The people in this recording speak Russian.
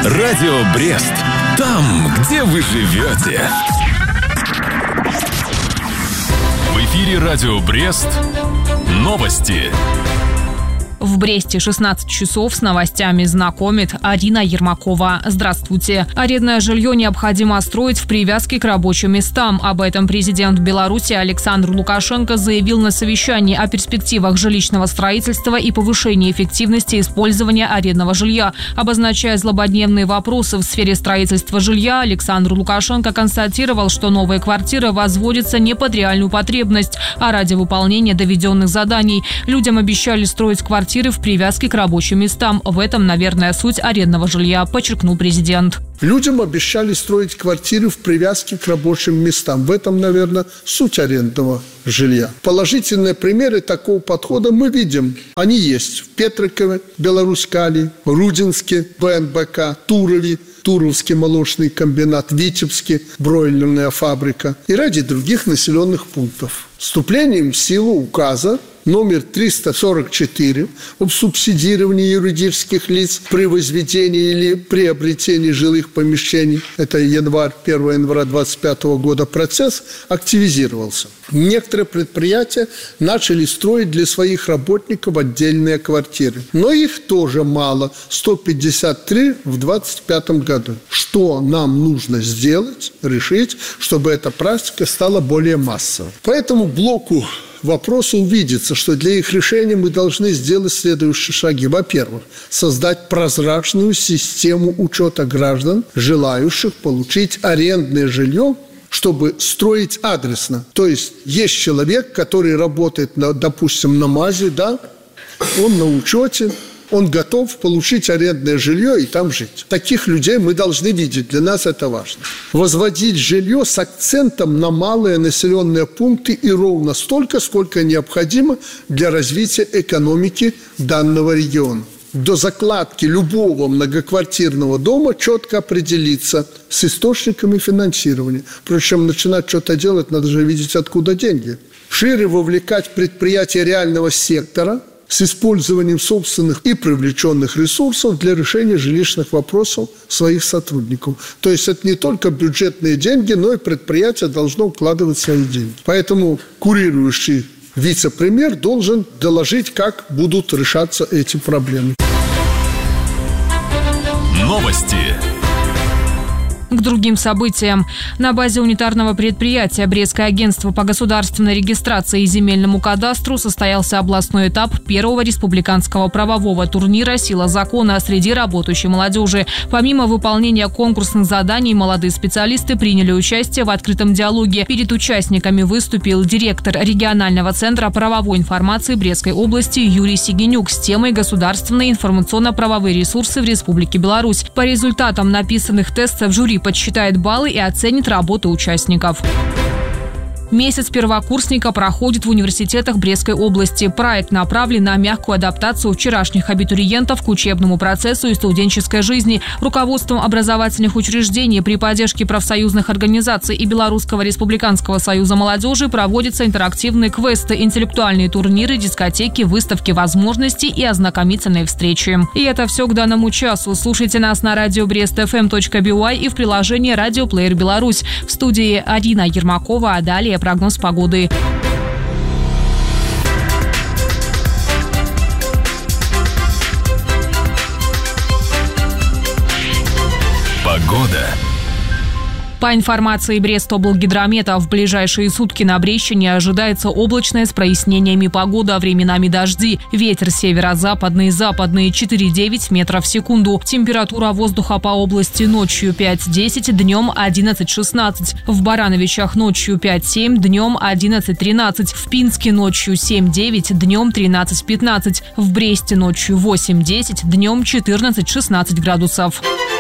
Радио Брест. Там, где вы живете. В эфире Радио Брест. Новости. В Бресте 16 часов с новостями знакомит Арина Ермакова. Здравствуйте. Арендное жилье необходимо строить в привязке к рабочим местам. Об этом президент Беларуси Александр Лукашенко заявил на совещании о перспективах жилищного строительства и повышении эффективности использования арендного жилья. Обозначая злободневные вопросы в сфере строительства жилья, Александр Лукашенко констатировал, что новые квартиры возводятся не под реальную потребность, а ради выполнения доведенных заданий. Людям обещали строить квартиры в привязке к рабочим местам. В этом, наверное, суть арендного жилья, подчеркнул президент. Людям обещали строить квартиры в привязке к рабочим местам. В этом, наверное, суть арендного жилья. Положительные примеры такого подхода мы видим. Они есть в Петрикове, Беларусь-Кали, Рудинске, БНБК, Турове, Туровский молочный комбинат, Витебске, бройлерная фабрика и ряде других населенных пунктов. Вступлением в силу указа номер 344 об субсидировании юридических лиц при возведении или приобретении жилых помещений, это 1 января 2025 года, процесс активизировался. Некоторые предприятия начали строить для своих работников отдельные квартиры. Но их тоже мало, 153 в 2025 году. Что нам нужно сделать, решить, чтобы эта практика стала более массовой? По этому блоку вопросу увидится, что для их решения мы должны сделать следующие шаги. Во-первых, создать прозрачную систему учета граждан, желающих получить арендное жилье, чтобы строить адресно. То есть человек, который работает, допустим, на МАЗе, да, он на учете, он готов получить арендное жилье и там жить. Таких людей мы должны видеть. Для нас это важно. Возводить жилье с акцентом на малые населенные пункты и ровно столько, сколько необходимо для развития экономики данного региона. До закладки любого многоквартирного дома четко определиться с источниками финансирования. Причем начинать что-то делать, надо же видеть, откуда деньги. Шире вовлекать предприятия реального сектора с использованием собственных и привлеченных ресурсов для решения жилищных вопросов своих сотрудников. То есть это не только бюджетные деньги, но и предприятие должно вкладывать свои деньги. Поэтому курирующий вице-премьер должен доложить, как будут решаться эти проблемы. Новости. К другим событиям. На базе унитарного предприятия Брестское агентство по государственной регистрации и земельному кадастру состоялся областной этап первого республиканского правового турнира «Сила закона» среди работающей молодежи. Помимо выполнения конкурсных заданий, молодые специалисты приняли участие в открытом диалоге. Перед участниками выступил директор регионального центра правовой информации Брестской области Юрий Сигенюк с темой «Государственные информационно-правовые ресурсы в Республике Беларусь». По результатам написанных тестов жюри подсчитает баллы и оценит работу участников. Месяц первокурсника проходит в университетах Брестской области. Проект направлен на мягкую адаптацию вчерашних абитуриентов к учебному процессу и студенческой жизни. Руководством образовательных учреждений при поддержке профсоюзных организаций и Белорусского республиканского союза молодежи проводятся интерактивные квесты, интеллектуальные турниры, дискотеки, выставки возможностей и ознакомительные встречи. И это все к данному часу. Слушайте нас на радио brestfm.by и в приложении «Радиоплеер Беларусь». В студии Арина Ермакова, а далее прогноз погоды. Погода. По информации Брестоблгидромета, в ближайшие сутки на Брестщине ожидается облачная с прояснениями погода, временами дожди. Ветер северо-западный, западный 4,9 метров в секунду. Температура воздуха по области ночью 5-10, днем 11-16. В Барановичах ночью 5-7, днем 11-13. В Пинске ночью 7-9, днем 13-15. В Бресте ночью 8-10, днем 14-16 градусов.